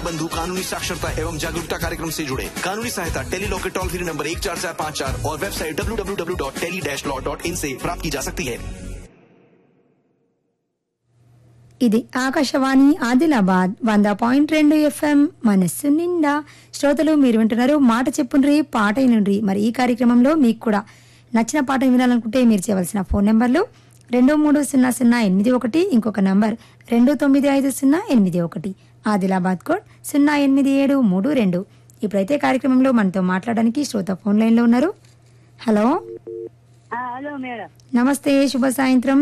बंधु कानूनी साक्षरता एवं जागरूकता कार्यक्रम से जुड़े। कानूनी सहायता टेली लॉ के टोल फ्री नंबर 14454 और वेबसाइट www.tele-law.in से प्राप्त की जा सकती है। ఇది ఆకాశవాణి ఆదిలాబాద్ 100.2 FM మనస్సు నిండా. శ్రోతలు మీరు వింటున్నారు మాట చెప్పుండ్రి పాట వినుండ్రి. మరి ఈ కార్యక్రమంలో మీకు కూడా నచ్చిన పాట వినాలనుకుంటే మీరు చేయవలసిన ఫోన్ నెంబర్లు 230081, ఇంకొక నంబర్ 295081, ఆదిలాబాద్ కోడ్ 08732. ఇప్పుడైతే కార్యక్రమంలో మనతో మాట్లాడడానికి శ్రోత ఫోన్ లైన్ లో ఉన్నారు. హలో హలో మేడం, నమస్తే, శుభ సాయంత్రం.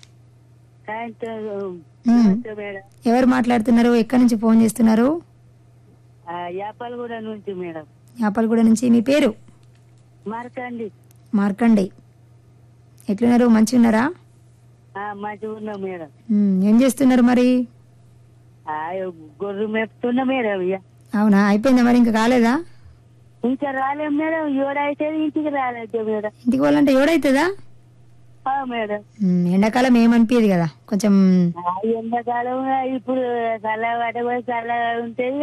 ఎవరు మాట్లాడుతున్నారు? ఎక్కడి నుంచి ఫోన్ చేస్తున్నారు? యాపలగూడ నుంచి మేడం. యాపలగూడ నుంచి. మీ పేరు? మార్కండి. మార్కండే. ఎట్లున్నారు? మంచిగా ఉన్నారా? మంచిగా ఉన్నాం మేడం. ఏం చేస్తున్నారు మరి? గొర్రె మేపుతున్నా మేడం. అవునా, అయిపోయిందా మరి? ఇంకా కాలేదా? ఇంకా రాలేదు మేడం. ఏడైతే ఇంటికి రాలేదు మేడం. ఇంటికి పోవాలంటే ఏడైతుందా మేడం? ఎండాకాలం ఏమనిపించదు కదా కొంచెం. ఎండాకాలం ఇప్పుడు చల్లబడ్డ చల్లగా ఉంటుంది.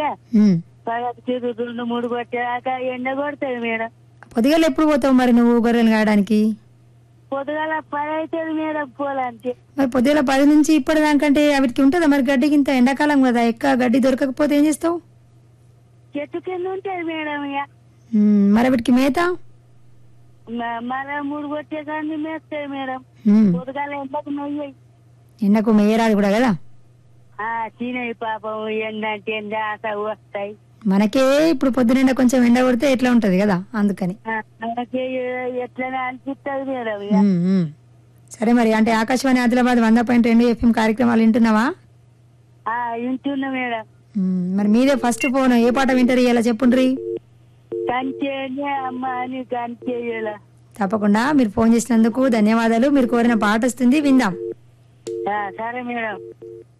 2-3 కొట్టేదాకా ఎండ కొడుతుంది మేడం. పొద్దుగాల ఎప్పుడు పోతావు మరి నువ్వు గొర్రెలు కాయడానికి? పొద్దుగాల 10 అవుతుంది మేడం పోలంటే. మరి పొద్దుగాల 10 నుంచి ఇప్పటిదాకంటే వాటికి ఉంటుందా మరి గడ్డి? ఇంత ఎండాకాలం కదా, ఎక్క గడ్డి దొరకకపోతే ఏం చేస్తావు? చెట్టు కింద ఉంటుంది మేడం. మరి వాటికి మేత? మళ్ళా 3 కొట్టే కానీ మేస్తాయి మేడం. పొద్దుగాల ఎండకు మెయ్యాయి. ఎండకు మేయరాదు కూడా కదా. తినయి పాపం. ఎండ అంటే ఎండ ఆశ వస్తాయి మనకే. ఇప్పుడు పొద్దున కొంచెం ఎండ కొడితే ఎట్లా ఉంటది కదా, అందుకని మనకి ఎట్లనే అనిపిస్తుంది మేడం. సరే మరి, అంటే ఆకాశవాణి ఆదిలాబాద్ 100.2 FM కార్యక్రమాలు వింటున్నావా? వింటున్నా మేడం. మరి మీదే ఫస్ట్ ఫోన్. ఏ పాట వింటారు ఇలా చెప్పుండ్రి. కంచేనే అమ్మ అని కంచేలా. తప్పకుండా. మీరు ఫోన్ చేసినందుకు ధన్యవాదాలు. మీరు కోరిన పాట వస్తుంది, విందాం. సరే మేడం.